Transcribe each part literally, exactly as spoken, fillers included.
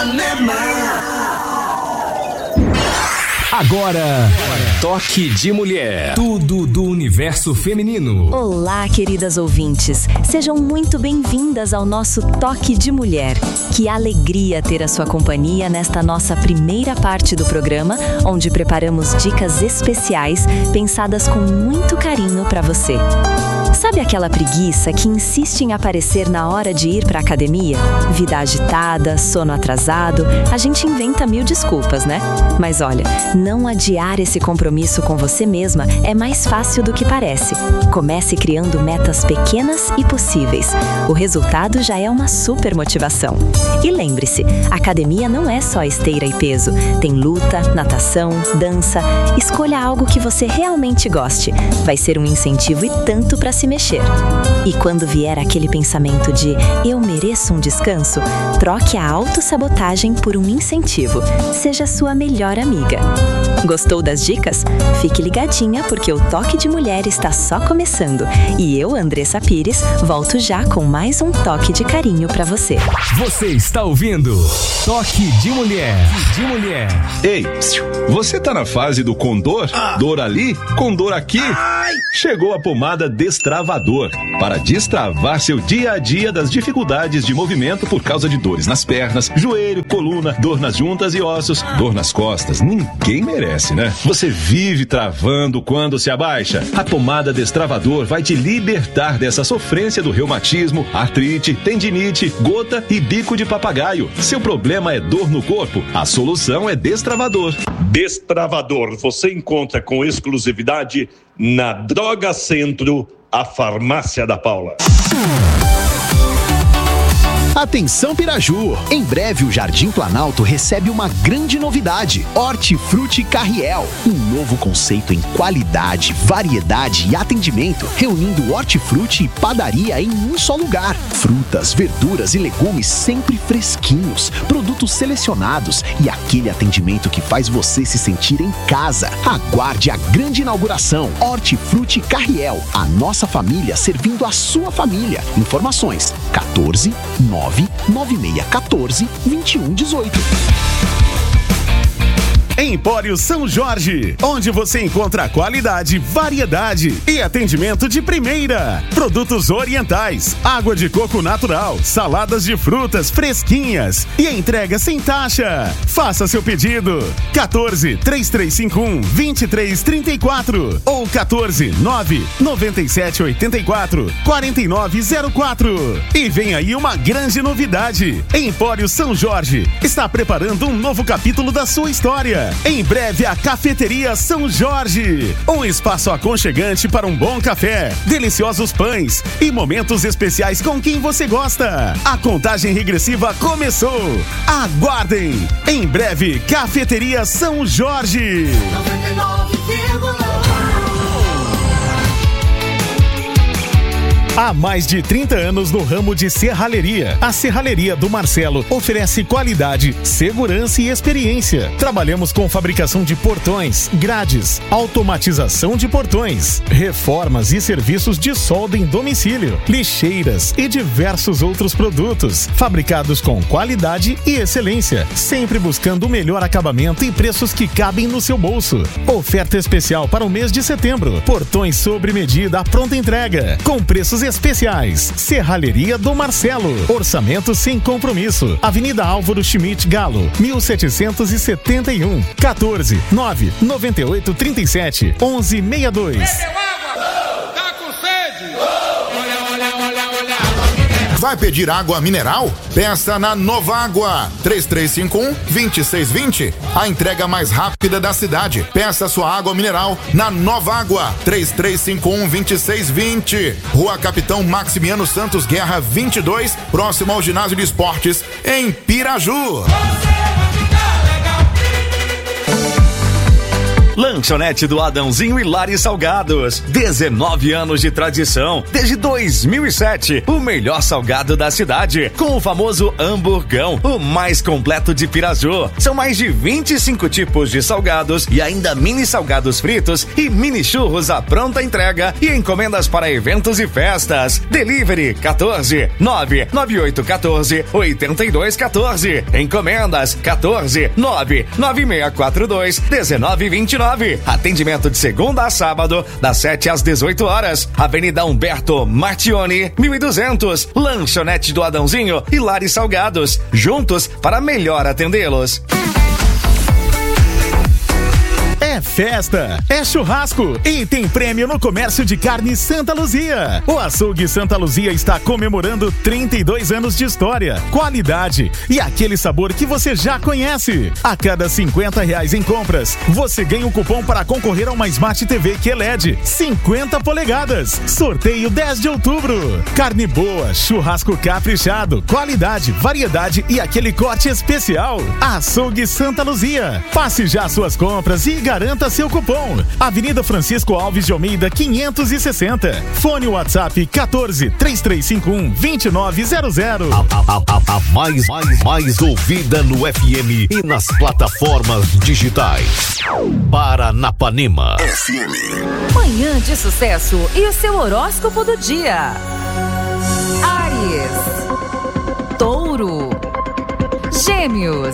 Ipanema. Agora, Toque de Mulher. Tudo do universo feminino. Olá, queridas ouvintes. Sejam muito bem-vindas ao nosso Toque de Mulher. Que alegria ter a sua companhia nesta nossa primeira parte do programa, onde preparamos dicas especiais pensadas com muito carinho para você. Sabe aquela preguiça que insiste em aparecer na hora de ir para a academia? Vida agitada, sono atrasado, a gente inventa mil desculpas, né? Mas olha, não adiar esse compromisso com você mesma é mais fácil do que parece. Comece criando metas pequenas e possíveis. O resultado já é uma super motivação. E lembre-se, academia não é só esteira e peso. Tem luta, natação, dança. Escolha algo que você realmente goste. Vai ser um incentivo e tanto para se mexer. E quando vier aquele pensamento de eu mereço um descanso, troque a autossabotagem por um incentivo. Seja sua melhor amiga. Gostou das dicas? Fique ligadinha porque o Toque de Mulher está só começando. E eu, Andressa Pires, volto já com mais um toque de carinho para você. Você está ouvindo Toque de Mulher. De Mulher. Ei, você tá na fase do condor? Dor ali, condor aqui? Chegou a pomada Destravador para destravar seu dia a dia das dificuldades de movimento por causa de dores nas pernas, joelho, coluna, dor nas juntas e ossos, dor nas costas. Ninguém merece, né? Você vive travando quando se abaixa. A pomada Destravador vai te libertar dessa sofrência do reumatismo, artrite, tendinite, gota e bico de papagaio. Seu problema é dor no corpo? A solução é Destravador. Destravador você encontra com exclusividade na Droga Centro, a farmácia da Paula. Atenção Piraju! Em breve o Jardim Planalto recebe uma grande novidade, Hortifruti Carriel. Um novo conceito em qualidade, variedade e atendimento, reunindo hortifruti e padaria em um só lugar. Frutas, verduras e legumes sempre fresquinhos, produtos selecionados e aquele atendimento que faz você se sentir em casa. Aguarde a grande inauguração, Hortifruti Carriel. A nossa família servindo a sua família. Informações quatorze nove nove seis um quatro dois um um oito. Empório São Jorge, onde você encontra qualidade, variedade e atendimento de primeira. Produtos orientais, água de coco natural, saladas de frutas fresquinhas e entrega sem taxa. Faça seu pedido. quatorze, três três cinco um, dois três três quatro ou quatorze, nove nove sete oito quatro, quatro nove zero quatro. E vem aí uma grande novidade. Empório São Jorge está preparando um novo capítulo da sua história. Em breve, a Cafeteria São Jorge. Um espaço aconchegante para um bom café, deliciosos pães e momentos especiais com quem você gosta. A contagem regressiva começou. Aguardem! Em breve, Cafeteria São Jorge. noventa e nove vírgula um. Há mais de trinta anos no ramo de serralheria. A Serralheria do Marcelo oferece qualidade, segurança e experiência. Trabalhamos com fabricação de portões, grades, automatização de portões, reformas e serviços de solda em domicílio, lixeiras e diversos outros produtos, fabricados com qualidade e excelência, sempre buscando o melhor acabamento e preços que cabem no seu bolso. Oferta especial para o mês de setembro. Portões sob medida à pronta entrega, com preços especiais. Serralheria do Marcelo. Orçamento sem compromisso. Avenida Álvaro Schmidt Galo, mil setecentos e setenta e um. quatorze, nove nove oito, três sete, onze sessenta e dois. Bebeu água? Tá com sede? Olha, olha, olha, olha. Vai pedir água mineral? Peça na Nova Água. três três cinco um, dois seis dois zero. A entrega mais rápida da cidade. Peça sua água mineral na Nova Água. três três cinco um, dois seis dois zero. Rua Capitão Maximiano Santos Guerra vinte e dois, próximo ao Ginásio de Esportes, em Piraju. Lanchonete do Adãozinho e Lares Salgados. dezenove anos de tradição. Desde dois mil e sete, o melhor salgado da cidade. Com o famoso hamburgão, o mais completo de Piraju. São mais de vinte e cinco tipos de salgados e ainda mini salgados fritos e mini churros à pronta entrega e encomendas para eventos e festas. Delivery quatorze nove nove oito um quatro oito dois um quatro. Encomendas quatorze nove nove seis quatro dois um nove dois nove. Atendimento de segunda a sábado, das sete às dezoito horas. Avenida Humberto Martione, mil e duzentos. Lanchonete do Adãozinho e Lares Salgados. Juntos para melhor atendê-los. É festa, é churrasco e tem prêmio no Comércio de Carne Santa Luzia. O Açougue Santa Luzia está comemorando trinta e dois anos de história, qualidade e aquele sabor que você já conhece. A cada cinquenta reais em compras, você ganha um cupom para concorrer a uma Smart T V Q L E D cinquenta polegadas. Sorteio dez de outubro. Carne boa, churrasco caprichado, qualidade, variedade e aquele corte especial. Açougue Santa Luzia. Faça já suas compras e garanta seu cupom. Avenida Francisco Alves de Almeida, quinhentos e sessenta. Fone WhatsApp quatorze, três três cinco um, dois nove zero zero. A, a, a, a mais, mais, mais ouvida no F M e nas plataformas digitais. Paranapanema F M. Manhã de sucesso e o seu horóscopo do dia. Áries, Touro, Gêmeos.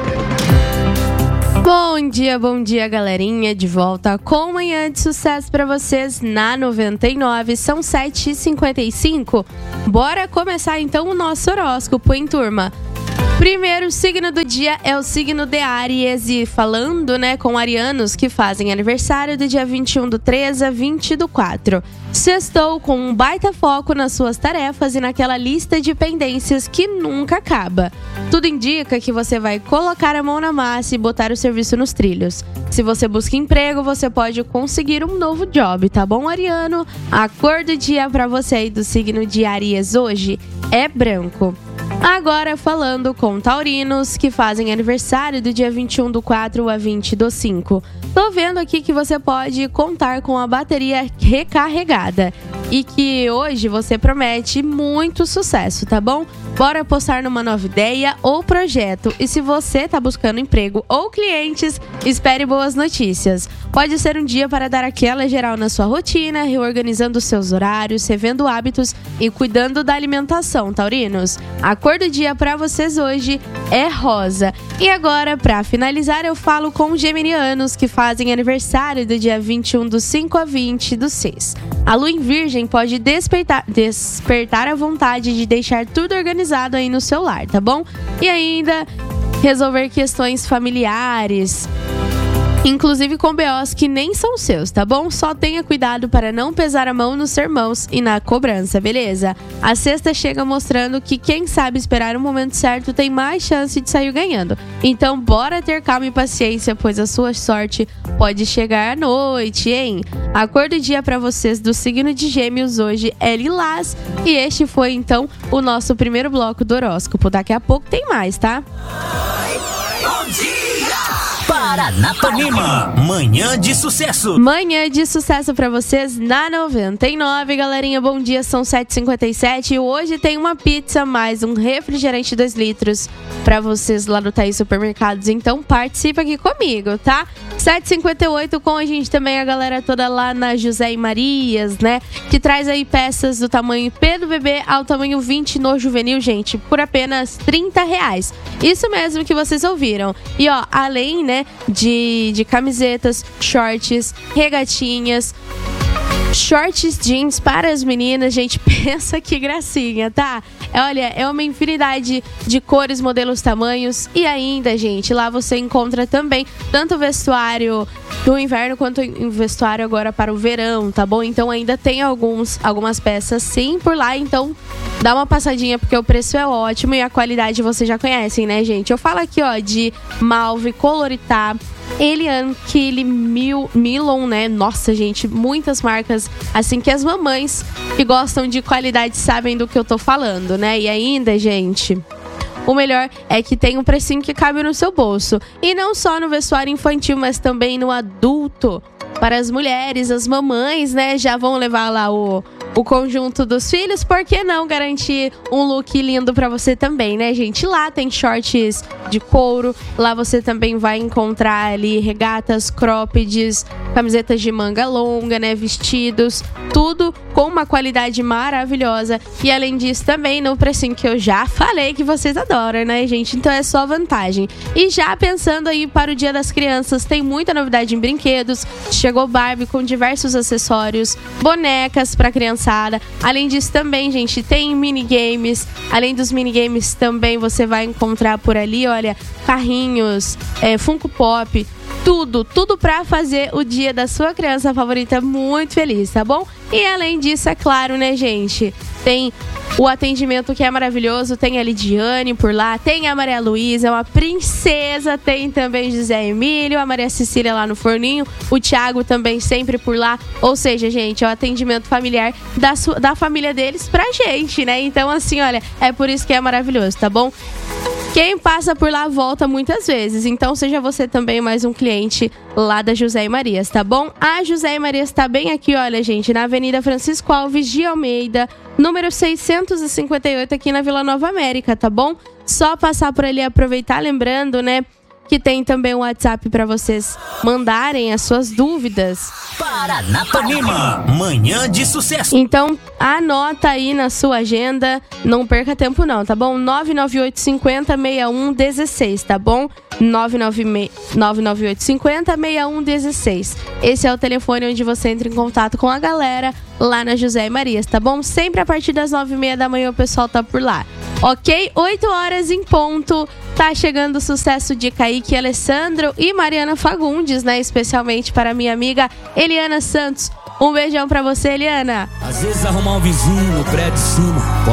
Bom dia, bom dia, galerinha, de volta com Manhã de Sucesso pra vocês na noventa e nove, são sete e cinquenta e cinco. Bora começar então o nosso horóscopo, hein, turma? Primeiro signo do dia é o signo de Áries, e falando, né, com arianos que fazem aniversário do dia vinte e um do três a vinte do quatro. Sextou com um baita foco nas suas tarefas e naquela lista de pendências que nunca acaba. Tudo indica que você vai colocar a mão na massa e botar o serviço nos trilhos. Se você busca emprego, você pode conseguir um novo job, tá bom, ariano? A cor do dia pra você aí do signo de Áries hoje é branco. Agora falando com taurinos que fazem aniversário do dia vinte e um do quatro a vinte do cinco. Tô vendo aqui que você pode contar com a bateria recarregada e que hoje você promete muito sucesso, tá bom? Bora apostar numa nova ideia ou projeto. E se você tá buscando emprego ou clientes, espere boas notícias. Pode ser um dia para dar aquela geral na sua rotina, reorganizando seus horários, revendo hábitos e cuidando da alimentação, taurinos. A cor do dia para vocês hoje é rosa. E agora, para finalizar, eu falo com geminianos que fazem aniversário do dia vinte e um do cinco a vinte do seis. A lua em virgem pode despertar, despertar a vontade de deixar tudo organizado aí no seu lar, tá bom? E ainda resolver questões familiares, inclusive com B Os que nem são seus, tá bom? Só tenha cuidado para não pesar a mão nos sermãos e na cobrança, beleza? A sexta chega mostrando que quem sabe esperar o momento certo tem mais chance de sair ganhando. Então bora ter calma e paciência, pois a sua sorte pode chegar à noite, hein? A cor do dia para vocês do signo de Gêmeos hoje é lilás. E este foi então o nosso primeiro bloco do horóscopo. Daqui a pouco tem mais, tá? Bom dia! Paranapanema, manhã de sucesso. Manhã de sucesso pra vocês na noventa e nove, galerinha. Bom dia, são sete e cinquenta e sete e hoje tem uma pizza mais um refrigerante dois litros pra vocês lá no Thaís Supermercados. Então participa aqui comigo, tá? sete e cinquenta e oito com a gente também a galera toda lá na José e Marias, né? Que traz aí peças do tamanho P do bebê ao tamanho vinte no juvenil, gente, por apenas trinta reais. Isso mesmo que vocês ouviram. E ó, além, né, de, de camisetas, shorts, regatinhas, shorts jeans para as meninas, gente, pensa que gracinha, tá? Olha, é uma infinidade de cores, modelos, tamanhos e ainda, gente, lá você encontra também tanto vestuário do inverno quanto o vestuário agora para o verão, tá bom? Então ainda tem alguns, algumas peças sim por lá, então dá uma passadinha porque o preço é ótimo e a qualidade vocês já conhecem, né, gente? Eu falo aqui, ó, de Malve, Coloritá, Eliane, Kili, Mil, Milon, né? Nossa, gente, muitas marcas, assim, que as mamães que gostam de qualidade sabem do que eu tô falando, né? E ainda, gente, o melhor é que tem um precinho que cabe no seu bolso. E não só no vestuário infantil, mas também no adulto. Para as mulheres, as mamães, né, já vão levar lá o, o conjunto dos filhos, por que não garantir um look lindo para você também, né, gente? Lá tem shorts de couro, lá você também vai encontrar ali regatas, croppeds, camisetas de manga longa, né, vestidos, tudo com uma qualidade maravilhosa. E além disso também no precinho que eu já falei que vocês adoram, né, gente? Então é só vantagem. E já pensando aí para o Dia das Crianças, tem muita novidade em brinquedos. Chegou Barbie com diversos acessórios, bonecas para criançada. Além disso também, gente, tem minigames. Além dos minigames também você vai encontrar por ali, olha, carrinhos, é, Funko Pop, tudo, tudo pra fazer o dia da sua criança favorita muito feliz, tá bom? E além disso, é claro, né, gente, tem o atendimento que é maravilhoso, tem a Lidiane por lá, tem a Maria Luísa, uma princesa, tem também José Emílio, a Maria Cecília lá no forninho, o Thiago também sempre por lá, ou seja, gente, é o atendimento familiar da, sua, da família deles pra gente, né? Então, assim, olha, é por isso que é maravilhoso, tá bom? Quem passa por lá volta muitas vezes, então seja você também mais um cliente lá da José e Marias, tá bom? A José e Marias tá bem aqui, olha, gente, na Avenida Francisco Alves de Almeida, número seiscentos e cinquenta e oito, aqui na Vila Nova América, tá bom? Só passar por ali e aproveitar, lembrando, né, que tem também um WhatsApp para vocês mandarem as suas dúvidas. Paranapanema, manhã de sucesso. Então, anota aí na sua agenda, não perca tempo não, tá bom? nove nove oito cinco zero, seis um um seis, tá bom? nove nove oito cinco zero, seis um um seis. Esse é o telefone onde você entra em contato com a galera lá na José e Marias, tá bom? Sempre a partir das nove e meia da manhã o pessoal tá por lá. Ok? oito horas em ponto. Tá chegando o sucesso de Kaique Alessandro e Mariana Fagundes, né? Especialmente para minha amiga Eliana Santos. Um beijão pra você, Eliana. Às vezes arrumar um vizinho no prédio de cima